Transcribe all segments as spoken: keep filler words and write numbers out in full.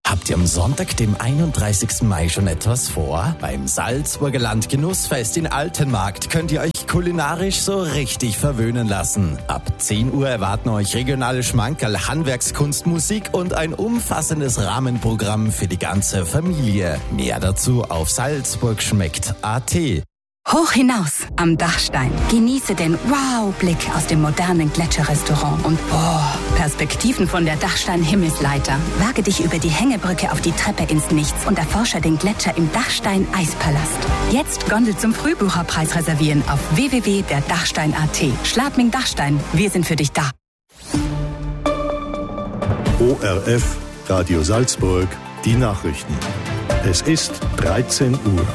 Habt ihr am Sonntag, dem einunddreißigsten Mai, schon etwas vor? Beim Salzburger Landgenussfest in Altenmarkt könnt ihr euch kulinarisch so richtig verwöhnen lassen. Ab zehn Uhr erwarten euch regionale Schmankerl, Handwerkskunst, Musik und ein umfassendes Rahmenprogramm für die ganze Familie. Mehr dazu auf salzburgschmeckt punkt a t. Hoch hinaus am Dachstein. Genieße den Wow-Blick aus dem modernen Gletscherrestaurant und oh, Perspektiven von der Dachstein-Himmelsleiter. Wage dich über die Hängebrücke auf die Treppe ins Nichts und erforsche den Gletscher im Dachstein-Eispalast. Jetzt Gondel zum Frühbucherpreis reservieren auf w w w punkt der dachstein punkt a t. Schladming Dachstein, wir sind für dich da. O R F, Radio Salzburg, die Nachrichten. Es ist dreizehn Uhr.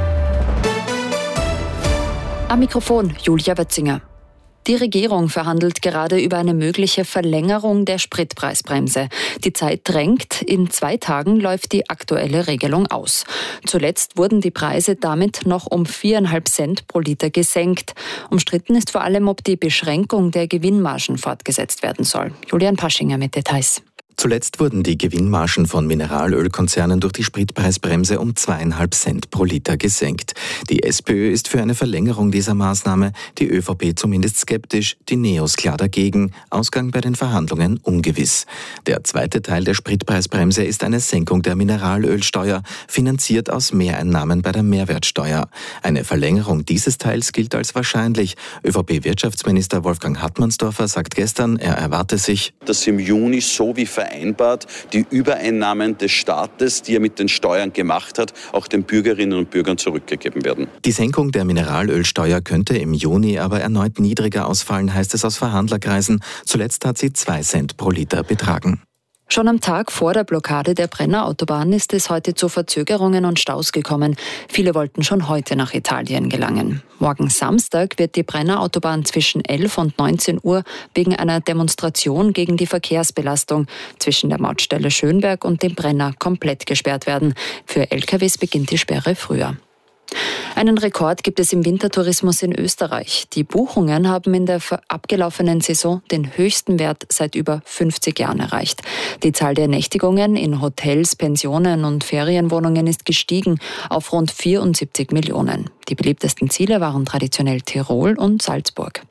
Am Mikrofon Julia Wötzinger. Die Regierung verhandelt gerade über eine mögliche Verlängerung der Spritpreisbremse. Die Zeit drängt, in zwei Tagen läuft die aktuelle Regelung aus. Zuletzt wurden die Preise damit noch um viereinhalb Cent pro Liter gesenkt. Umstritten ist vor allem, ob die Beschränkung der Gewinnmargen fortgesetzt werden soll. Julian Paschinger mit Details. Zuletzt wurden die Gewinnmargen von Mineralölkonzernen durch die Spritpreisbremse um zweieinhalb Cent pro Liter gesenkt. Die SPÖ ist für eine Verlängerung dieser Maßnahme, die ÖVP zumindest skeptisch, die Neos klar dagegen. Ausgang bei den Verhandlungen ungewiss. Der zweite Teil der Spritpreisbremse ist eine Senkung der Mineralölsteuer, finanziert aus Mehreinnahmen bei der Mehrwertsteuer. Eine Verlängerung dieses Teils gilt als wahrscheinlich. ÖVP-Wirtschaftsminister Wolfgang Hartmannsdorfer sagt gestern, er erwarte sich, dass im Juni so wie vereinbart die Übereinnahmen des Staates, die er mit den Steuern gemacht hat, auch den Bürgerinnen und Bürgern zurückgegeben werden. Die Senkung der Mineralölsteuer könnte im Juni aber erneut niedriger ausfallen, heißt es aus Verhandlerkreisen. Zuletzt hat sie zwei Cent pro Liter betragen. Schon am Tag vor der Blockade der Brenner Autobahn ist es heute zu Verzögerungen und Staus gekommen. Viele wollten schon heute nach Italien gelangen. Morgen Samstag wird die Brenner Autobahn zwischen elf und neunzehn Uhr wegen einer Demonstration gegen die Verkehrsbelastung zwischen der Mautstelle Schönberg und dem Brenner komplett gesperrt werden. Für L K Ws beginnt die Sperre früher. Einen Rekord gibt es im Wintertourismus in Österreich. Die Buchungen haben in der abgelaufenen Saison den höchsten Wert seit über fünfzig Jahren erreicht. Die Zahl der Nächtigungen in Hotels, Pensionen und Ferienwohnungen ist gestiegen auf rund vierundsiebzig Millionen. Die beliebtesten Ziele waren traditionell Tirol und Salzburg.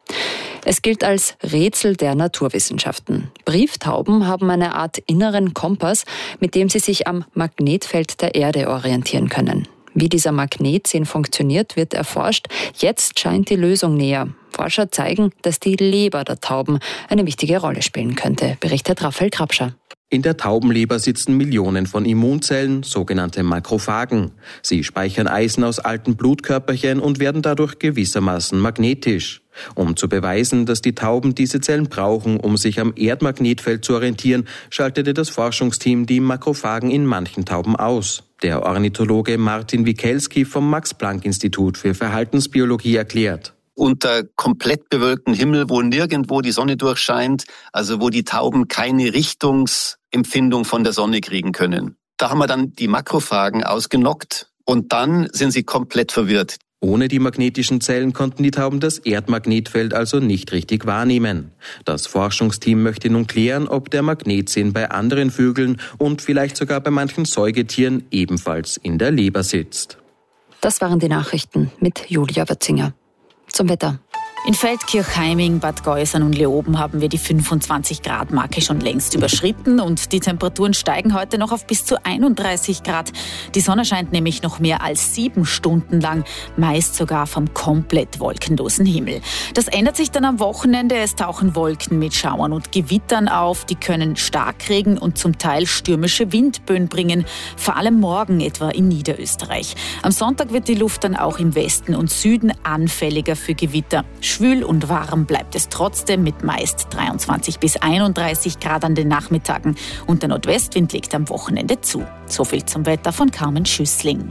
Es gilt als Rätsel der Naturwissenschaften. Brieftauben haben eine Art inneren Kompass, mit dem sie sich am Magnetfeld der Erde orientieren können. Wie dieser Magnetsinn funktioniert, wird erforscht. Jetzt scheint die Lösung näher. Forscher zeigen, dass die Leber der Tauben eine wichtige Rolle spielen könnte, berichtet Raphael Krabscher. In der Taubenleber sitzen Millionen von Immunzellen, sogenannte Makrophagen. Sie speichern Eisen aus alten Blutkörperchen und werden dadurch gewissermaßen magnetisch. Um zu beweisen, dass die Tauben diese Zellen brauchen, um sich am Erdmagnetfeld zu orientieren, schaltete das Forschungsteam die Makrophagen in manchen Tauben aus. Der Ornithologe Martin Wikelski vom Max-Planck-Institut für Verhaltensbiologie erklärt. Unter komplett bewölkten Himmel, wo nirgendwo die Sonne durchscheint, also wo die Tauben keine Richtungsempfindung von der Sonne kriegen können. Da haben wir dann die Makrophagen ausgenockt und dann sind sie komplett verwirrt. Ohne die magnetischen Zellen konnten die Tauben das Erdmagnetfeld also nicht richtig wahrnehmen. Das Forschungsteam möchte nun klären, ob der Magnetsinn bei anderen Vögeln und vielleicht sogar bei manchen Säugetieren ebenfalls in der Leber sitzt. Das waren die Nachrichten mit Julia Wötzinger. Zum Wetter. In Feldkirchheiming, Bad Gäusern und Leoben haben wir die fünfundzwanzig Grad Marke schon längst überschritten und die Temperaturen steigen heute noch auf bis zu einunddreißig Grad. Die Sonne scheint nämlich noch mehr als sieben Stunden lang, meist sogar vom komplett wolkenlosen Himmel. Das ändert sich dann am Wochenende. Es tauchen Wolken mit Schauern und Gewittern auf. Die können Starkregen und zum Teil stürmische Windböen bringen, vor allem morgen etwa in Niederösterreich. Am Sonntag wird die Luft dann auch im Westen und Süden anfälliger für Gewitter. Schwül und warm bleibt es trotzdem mit meist dreiundzwanzig bis einunddreißig Grad an den Nachmittagen und der Nordwestwind legt am Wochenende zu. So viel zum Wetter von Carmen Schüssling.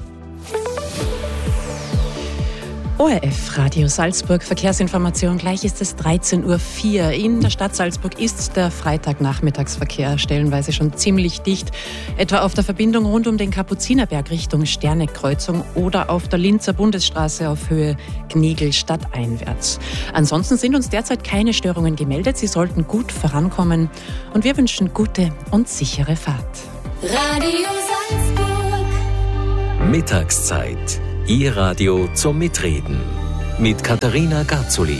O R F Radio Salzburg, Verkehrsinformation. Gleich ist es dreizehn Uhr vier. In der Stadt Salzburg ist der Freitagnachmittagsverkehr stellenweise schon ziemlich dicht. Etwa auf der Verbindung rund um den Kapuzinerberg Richtung Sternekreuzung oder auf der Linzer Bundesstraße auf Höhe Gnigl stadteinwärts. Ansonsten sind uns derzeit keine Störungen gemeldet. Sie sollten gut vorankommen und wir wünschen gute und sichere Fahrt. Radio Salzburg. Mittagszeit. Ihr Radio zum Mitreden. Mit Katharina Garzuli.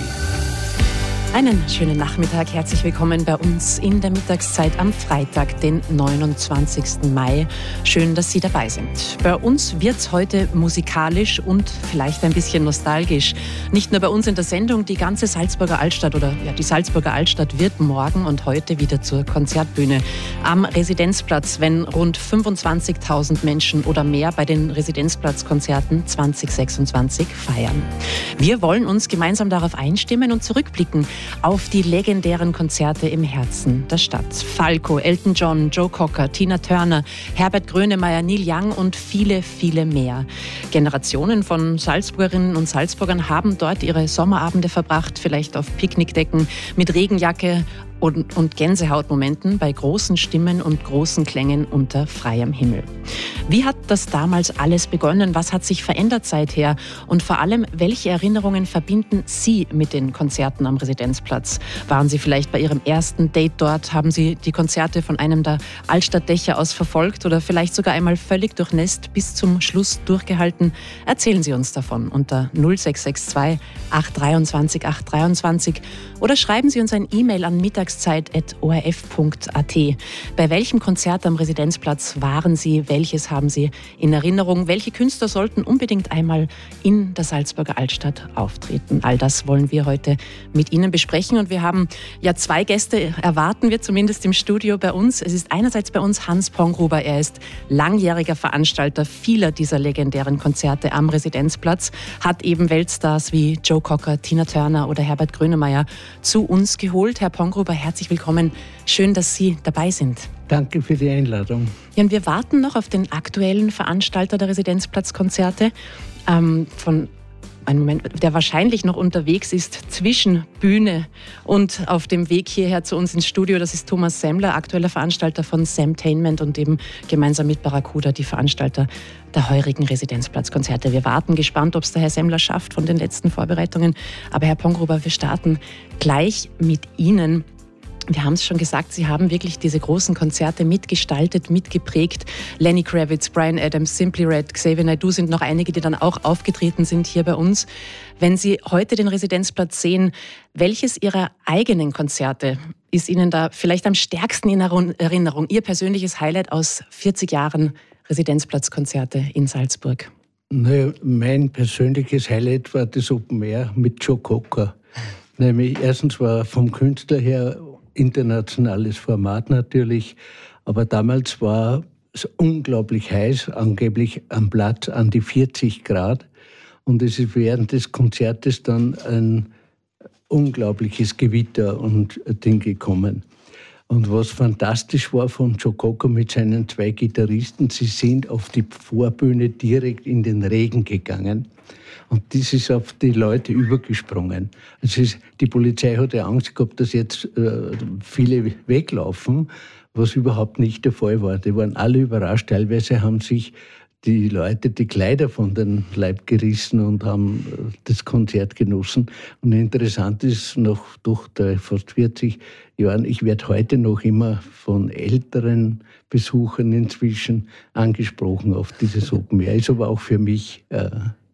Einen schönen Nachmittag, herzlich willkommen bei uns in der Mittagszeit am Freitag, den neunundzwanzigsten Mai. Schön, dass Sie dabei sind. Bei uns wird es heute musikalisch und vielleicht ein bisschen nostalgisch. Nicht nur bei uns in der Sendung, die ganze Salzburger Altstadt oder ja, die Salzburger Altstadt wird morgen und heute wieder zur Konzertbühne am Residenzplatz, wenn rund fünfundzwanzigtausend Menschen oder mehr bei den Residenzplatzkonzerten zwanzig sechsundzwanzig feiern. Wir wollen uns gemeinsam darauf einstimmen und zurückblicken auf die legendären Konzerte im Herzen der Stadt. Falco, Elton John, Joe Cocker, Tina Turner, Herbert Grönemeyer, Neil Young und viele, viele mehr. Generationen von Salzburgerinnen und Salzburgern haben dort ihre Sommerabende verbracht, vielleicht auf Picknickdecken mit Regenjacke und, und Gänsehautmomenten bei großen Stimmen und großen Klängen unter freiem Himmel. Wie hat das damals alles begonnen? Was hat sich verändert seither? Und vor allem, welche Erinnerungen verbinden Sie mit den Konzerten am Residenzplatz? Waren Sie vielleicht bei Ihrem ersten Date dort? Haben Sie die Konzerte von einem der Altstadtdächer aus verfolgt oder vielleicht sogar einmal völlig durchnässt bis zum Schluss durchgehalten? Erzählen Sie uns davon unter null sechs sechs zwei acht zwei acht acht zwei oder schreiben Sie uns ein E-Mail an mittagszeit at o r f punkt a t. Bei welchem Konzert am Residenzplatz waren Sie? Welches haben Sie in Erinnerung? Welche Künstler sollten unbedingt einmal in der Salzburger Altstadt auftreten? All das wollen wir heute mit Ihnen besprechen und wir haben ja zwei Gäste, erwarten wir zumindest im Studio bei uns. Es ist einerseits bei uns Hans Pongruber, er ist langjähriger Veranstalter vieler dieser legendären Konzerte am Residenzplatz, hat eben Weltstars wie Joe Cocker, Tina Turner oder Herbert Grönemeyer zu uns geholt. Herr Pongruber, herzlich willkommen. Schön, dass Sie dabei sind. Danke für die Einladung. Ja, und wir warten noch auf den aktuellen Veranstalter der Residenzplatzkonzerte, ähm, von ein Moment, der wahrscheinlich noch unterwegs ist zwischen Bühne und auf dem Weg hierher zu uns ins Studio. Das ist Thomas Semmler, aktueller Veranstalter von Samtainment und eben gemeinsam mit Barracuda die Veranstalter der heurigen Residenzplatzkonzerte. Wir warten gespannt, ob es der Herr Semmler schafft von den letzten Vorbereitungen. Aber Herr Pongruber, wir starten gleich mit Ihnen. Wir haben es schon gesagt, Sie haben wirklich diese großen Konzerte mitgestaltet, mitgeprägt. Lenny Kravitz, Bryan Adams, Simply Red, Xavier Naidoo sind noch einige, die dann auch aufgetreten sind hier bei uns. Wenn Sie heute den Residenzplatz sehen, welches Ihrer eigenen Konzerte ist Ihnen da vielleicht am stärksten in Erinnerung? Ihr persönliches Highlight aus vierzig Jahren Residenzplatzkonzerte in Salzburg? Naja, mein persönliches Highlight war das Open Air mit Joe Cocker. Nämlich erstens war vom Künstler her internationales Format natürlich, aber damals war es unglaublich heiß, angeblich am Platz an die vierzig Grad und es ist während des Konzertes dann ein unglaubliches Gewitter und Ding gekommen. Und was fantastisch war von Joe Cocker mit seinen zwei Gitarristen, sie sind auf die Vorbühne direkt in den Regen gegangen. Und das ist auf die Leute übergesprungen. Es ist, die Polizei hatte Angst gehabt, dass jetzt äh, viele weglaufen, was überhaupt nicht der Fall war. Die waren alle überrascht. Teilweise haben sich die Leute die Kleider von den Leib gerissen und haben äh, das Konzert genossen. Und interessant ist, nach doch der fast vierzig Jahren, ich werde heute noch immer von älteren Besuchern inzwischen angesprochen auf dieses Open Air. Ist aber auch für mich äh,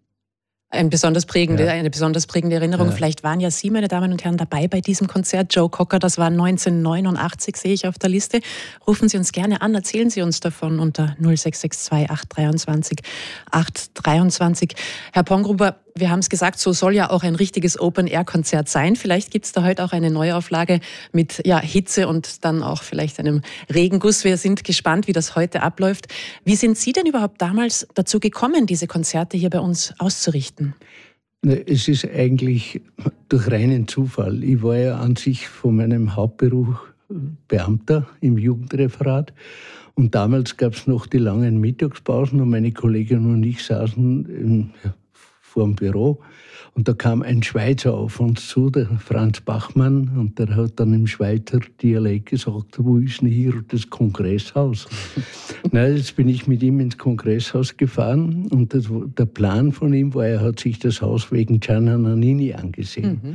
Ein besonders prägende, ja. Eine besonders prägende Erinnerung. Ja. Vielleicht waren ja Sie, meine Damen und Herren, dabei bei diesem Konzert. Joe Cocker, das war neunzehnhundertneunundachtzig, sehe ich auf der Liste. Rufen Sie uns gerne an, erzählen Sie uns davon unter null sechs sechs zwei acht zwei acht zwei. Herr Pongruber, wir haben es gesagt, so soll ja auch ein richtiges Open-Air-Konzert sein. Vielleicht gibt es da heute auch eine Neuauflage mit ja, Hitze und dann auch vielleicht einem Regenguss. Wir sind gespannt, wie das heute abläuft. Wie sind Sie denn überhaupt damals dazu gekommen, diese Konzerte hier bei uns auszurichten? Es ist eigentlich durch reinen Zufall. Ich war ja an sich von meinem Hauptberuf Beamter im Jugendreferat. Und damals gab es noch die langen Mittagspausen und meine Kollegin und ich saßen im vor dem Büro. Und da kam ein Schweizer auf uns zu, der Franz Bachmann, und der hat dann im Schweizer Dialekt gesagt, wo ist denn hier das Kongresshaus? Na, jetzt bin ich mit ihm ins Kongresshaus gefahren und das, der Plan von ihm war, er hat sich das Haus wegen Gianna Nannini angesehen. Mhm.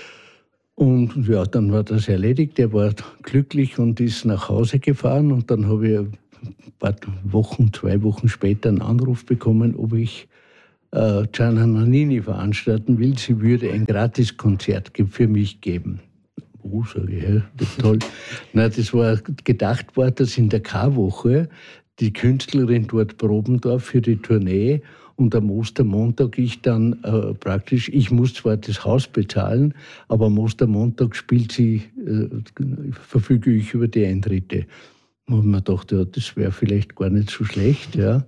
Und ja, dann war das erledigt, er war glücklich und ist nach Hause gefahren und dann habe ich ein paar Wochen, zwei Wochen später einen Anruf bekommen, ob ich äh, Gianna Nannini veranstalten will. Sie würde ein Gratiskonzert für mich geben. Oh, sage ich, ja, das ist toll. Na, das war gedacht war, dass in der Karwoche die Künstlerin dort proben darf für die Tournee und am Ostermontag ich dann äh, praktisch, ich muss zwar das Haus bezahlen, aber am Ostermontag spielt sie, äh, verfüge ich über die Eintritte. Und man dachte, ja, das wäre vielleicht gar nicht so schlecht, ja.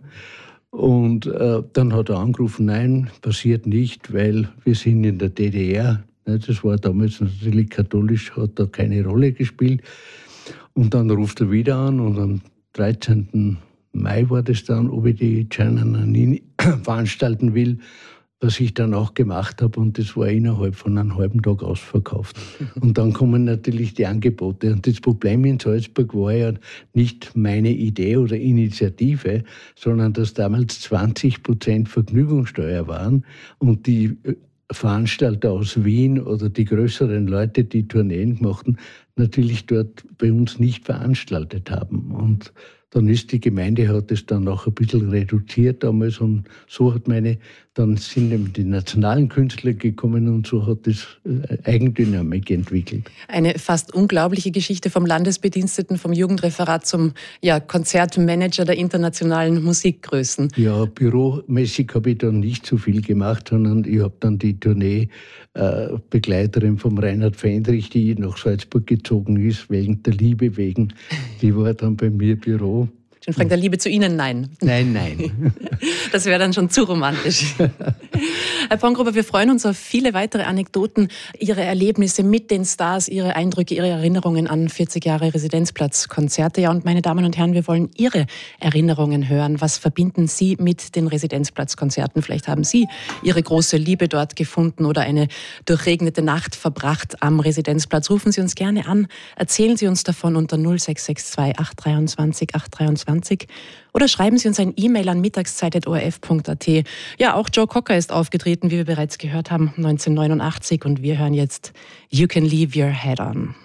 Und äh, dann hat er angerufen, nein, passiert nicht, weil wir sind in der D D R. Das war damals natürlich katholisch, hat da keine Rolle gespielt. Und dann ruft er wieder an und am dreizehnten Mai war das dann, ob ich die Gianna Nannini veranstalten will, was ich dann auch gemacht habe. Und das war innerhalb von einem halben Tag ausverkauft. Und dann kommen natürlich die Angebote. Und das Problem in Salzburg war ja nicht meine Idee oder Initiative, sondern dass damals zwanzig Prozent Vergnügungssteuer waren und die Veranstalter aus Wien oder die größeren Leute, die Tourneen machten, natürlich dort bei uns nicht veranstaltet haben. Und dann ist die Gemeinde, hat es dann auch ein bisschen reduziert damals und so hat meine, dann sind eben die nationalen Künstler gekommen und so hat es Eigendynamik entwickelt. Eine fast unglaubliche Geschichte vom Landesbediensteten, vom Jugendreferat zum ja, Konzertmanager der internationalen Musikgrößen. Ja, büromäßig habe ich dann nicht so viel gemacht, sondern ich habe dann die Tournee-Begleiterin vom Reinhard Fendrich, die nach Salzburg gezogen ist, wegen der Liebe wegen, die war dann bei mir Büro. Schon fragt der Liebe zu Ihnen, nein. Nein, nein. Das wäre dann schon zu romantisch. Herr Pongruber, wir freuen uns auf viele weitere Anekdoten, Ihre Erlebnisse mit den Stars, Ihre Eindrücke, Ihre Erinnerungen an vierzig Jahre Residenzplatzkonzerte. Ja, und meine Damen und Herren, wir wollen Ihre Erinnerungen hören. Was verbinden Sie mit den Residenzplatzkonzerten? Vielleicht haben Sie Ihre große Liebe dort gefunden oder eine durchregnete Nacht verbracht am Residenzplatz. Rufen Sie uns gerne an, erzählen Sie uns davon unter null sechs sechs zwei acht dreiundzwanzig acht dreiundzwanzig oder schreiben Sie uns ein E-Mail an mittagszeit at o r f punkt a t. Ja, auch Joe Cocker ist aufgetreten, wie wir bereits gehört haben, neunzehnhundertneunundachtzig und wir hören jetzt You Can Leave Your Head On.